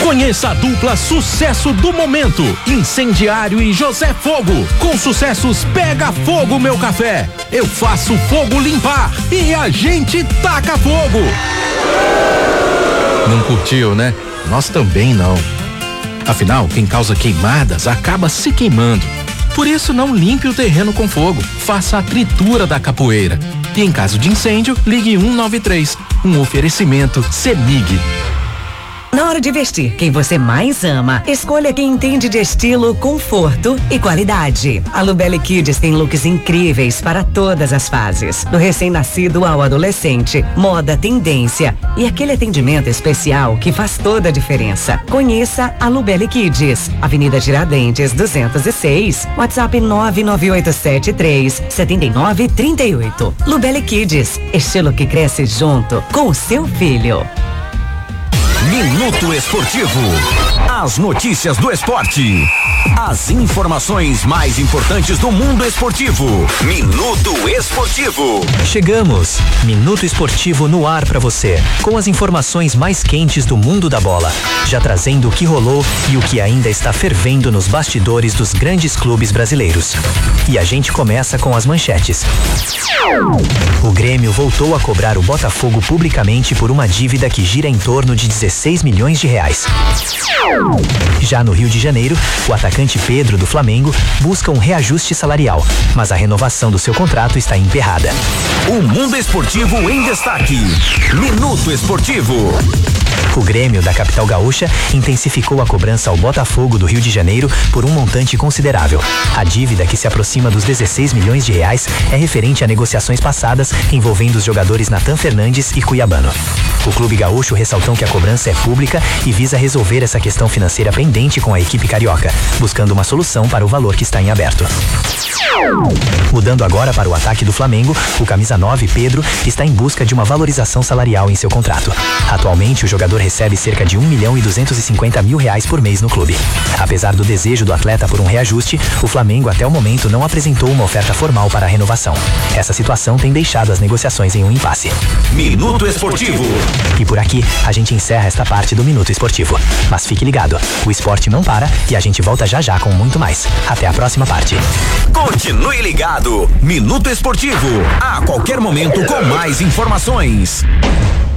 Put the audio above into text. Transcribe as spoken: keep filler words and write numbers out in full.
Conheça a dupla sucesso do momento, Incendiário e José Fogo. Com sucessos Pega Fogo Meu Café, Eu Faço Fogo Limpar e A Gente Taca Fogo. Não curtiu, né? Nós também não. Afinal, quem causa queimadas acaba se queimando. Por isso, não limpe o terreno com fogo. Faça a tritura da capoeira. E em caso de incêndio, ligue um nove três. Um oferecimento CEMIG. Na hora de vestir quem você mais ama, escolha quem entende de estilo, conforto e qualidade. A Lubelli Kids tem looks incríveis para todas as fases, do recém-nascido ao adolescente, moda, tendência e aquele atendimento especial que faz toda a diferença. Conheça a Lubelli Kids, Avenida Tiradentes duzentos e seis, WhatsApp nove nove oito sete três sete nove três oito. Lubelli Kids, estilo que cresce junto com o seu filho. Minuto Esportivo. As notícias do esporte. As informações mais importantes do mundo esportivo. Minuto Esportivo. Chegamos. Minuto Esportivo no ar pra você, com as informações mais quentes do mundo da bola, já trazendo o que rolou e o que ainda está fervendo nos bastidores dos grandes clubes brasileiros. E a gente começa com as manchetes. O Grêmio voltou a cobrar o Botafogo publicamente por uma dívida que gira em torno de dezesseis milhões de reais. Já no Rio de Janeiro, o atacante Pedro do Flamengo busca um reajuste salarial, mas a renovação do seu contrato está emperrada. O mundo esportivo em destaque. Minuto Esportivo. O Grêmio da capital gaúcha intensificou a cobrança ao Botafogo do Rio de Janeiro por um montante considerável. A dívida, que se aproxima dos dezesseis milhões de reais, é referente a negociações passadas envolvendo os jogadores Natan Fernandes e Cuiabano. O clube gaúcho ressaltou que a cobrança é pública e visa resolver essa questão financeira pendente com a equipe carioca, buscando uma solução para o valor que está em aberto. Mudando agora para o ataque do Flamengo, o camisa nove, Pedro, está em busca de uma valorização salarial em seu contrato. Atualmente, o jogador recebe cerca de um milhão e duzentos e cinquenta mil reais por mês no clube. Apesar do desejo do atleta por um reajuste, o Flamengo até o momento não apresentou uma oferta formal para a renovação. Essa situação tem deixado as negociações em um impasse. Minuto Esportivo. E por aqui, a gente encerra esta parte do Minuto Esportivo. Mas fique ligado, o esporte não para e a gente volta já já com muito mais. Até a próxima parte. Continue ligado. Minuto Esportivo. A qualquer momento com mais informações.